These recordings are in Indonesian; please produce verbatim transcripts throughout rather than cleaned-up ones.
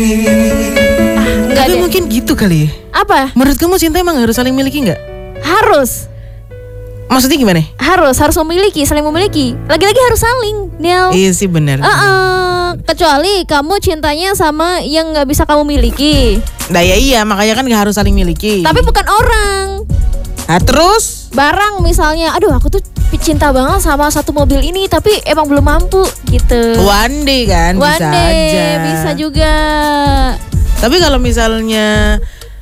Enggak Tapi deh. mungkin gitu kali ya. Apa? Menurut kamu cinta emang harus saling miliki nggak? Harus. Maksudnya gimana? Harus, harus memiliki, saling memiliki. Lagi-lagi harus saling, Niel. Iya sih benar. Uh-uh. Kecuali kamu cintanya sama yang nggak bisa kamu miliki. Nah ya iya, makanya kan nggak harus saling miliki. Tapi bukan orang. Nah terus? Barang misalnya, aduh aku tuh cinta banget sama satu mobil ini, tapi emang belum mampu gitu. One day kan, One bisa day, aja. bisa juga. Tapi kalau misalnya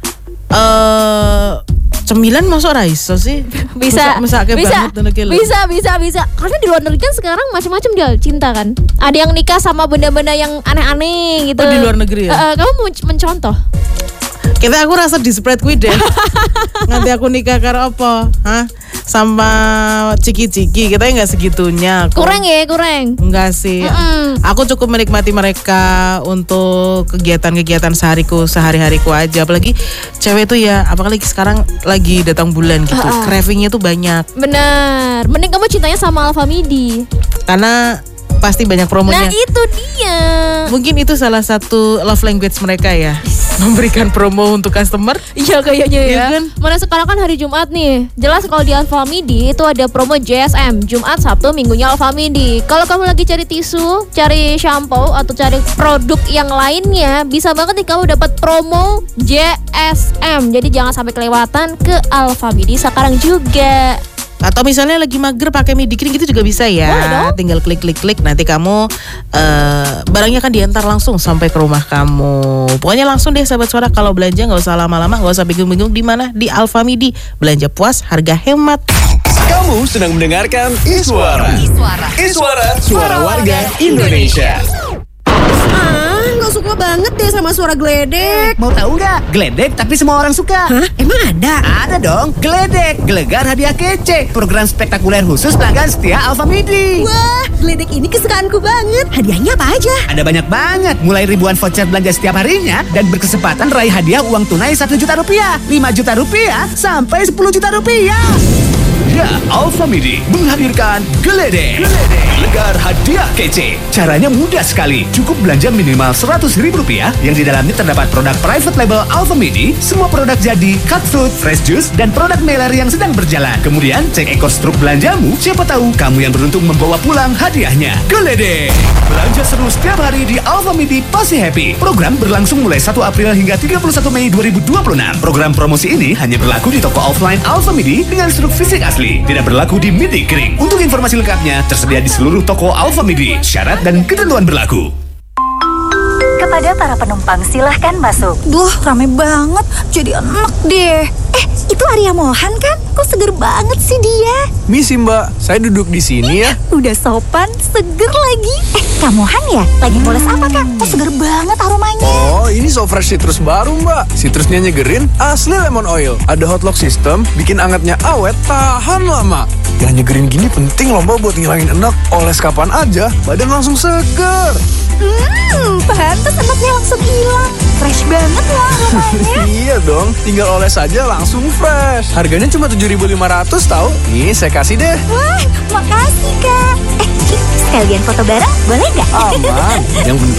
eh cemilan masuk raiso sih? Bisa, Masa, masa bisa, banget, bisa, bisa, bisa. Karena di luar negeri kan sekarang macam-macam dia cinta kan. Ada yang nikah sama benda-benda yang aneh-aneh gitu. Oh, di luar negeri ya? Uh, kamu mau mencontoh? Kita aku rasa di spread kuwi deh. Nanti aku nikah karo apa? Hah? Sama ciki-ciki, kita nggak segitunya. Aku. Kurang ya, kurang. Enggak sih. Mm-mm. Aku cukup menikmati mereka untuk kegiatan-kegiatan sehariku, sehari-hariku aja. Apalagi cewek tuh ya, apalagi sekarang lagi datang bulan gitu. Uh-uh. Cravingnya tuh banyak. Benar. Mending kamu cintanya sama Alfamidi. Karena pasti banyak promonya. Nah itu dia. Mungkin itu salah satu love language mereka ya. Memberikan promo untuk customer. Iya kayaknya ya. Iya kan? Mana sekarang kan hari Jumat nih. Jelas kalau di Alfamidi itu ada promo J S M. Jumat, Sabtu, Minggunya Alfamidi. Kalau kamu lagi cari tisu, cari shampoo atau cari produk yang lainnya, bisa banget nih kamu dapat promo J S M. Jadi jangan sampai kelewatan ke Alfamidi sekarang juga. Atau misalnya lagi mager pakai midi kering gitu juga bisa ya. Boleh dong. Tinggal klik-klik-klik, nanti kamu uh, barangnya kan diantar langsung sampai ke rumah kamu. Pokoknya langsung deh sahabat suara, kalau belanja nggak usah lama-lama, nggak usah bingung-bingung di mana, di Alfamidi. Belanja puas, harga hemat. Kamu sedang mendengarkan Iswara. Iswara. Iswara, suara warga Indonesia. Ah, nggak suka banget deh sama suara geledek. Mau tahu nggak? Geledek tapi semua orang suka. Hah? Emang ada? Ada dong, Geledek, Gelegar Hadiah Kece. Program spektakuler khusus pelanggan setia Alfamidi. Wah, geledek ini kesukaanku banget. Hadiahnya apa aja? Ada banyak banget, mulai ribuan voucher belanja setiap harinya dan berkesempatan raih hadiah uang tunai satu juta rupiah, lima juta rupiah, sampai sepuluh juta rupiah. Ya, Alfamidi menghadirkan Geledek. Gelegar Hadiah Kece. Caranya mudah sekali. Cukup belanja minimal seratus ribu rupiah yang di dalamnya terdapat produk private label Alfamidi, semua produk jadi, cut fruit, fresh juice, dan produk mailer yang sedang berjalan. Kemudian cek ekor struk belanjamu, siapa tahu kamu yang beruntung membawa pulang hadiahnya. Geledek. Belanja seru setiap hari di Alfamidi pasti happy. Program berlangsung mulai satu April hingga tiga puluh satu Mei dua ribu dua puluh enam. Program promosi ini hanya berlaku di toko offline Alfamidi dengan struk fisik asli. Tidak berlaku di midi kering. Untuk informasi lengkapnya tersedia di seluruh toko Alfamidi. Syarat dan ketentuan berlaku. Kepada para penumpang silahkan masuk. Duh, rame banget. Jadi enak deh. Eh, itu Arya Mohan kan? Kok seger banget sih dia? Misi mbak, saya duduk di sini ya. Udah sopan, seger lagi. Eh, Kak Mohan ya? Lagi mules apa Kak? Kok seger banget aromanya? Oh, ini so fresh citrus baru mbak. Citrusnya nyegerin, asli lemon oil. Ada hot lock system, bikin angetnya awet, tahan lama. Yang nyegerin gini penting loh mbak buat ngilangin enak. Oles kapan aja, badan langsung seger. Hmm, pantas enaknya langsung hilang. Fresh banget loh aromanya. Iya dong, tinggal oles aja langsung fresh. Harganya cuma tujuh ribu lima ratus tahu. Nih, saya kasih deh. Wah, makasih Kak. Eh, Cik, sekalian foto bareng boleh nggak? Aman. Yang penting